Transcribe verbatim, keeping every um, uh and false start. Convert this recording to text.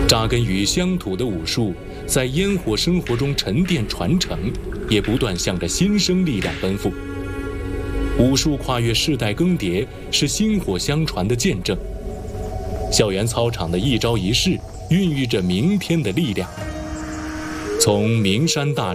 扎根于乡土的武术，在烟火生活中沉淀传承，也不断向着新生力量奔赴。武术跨越世代更迭，是薪火相传的见证。校园操场的一招一式，孕育着明天的力量。从名山大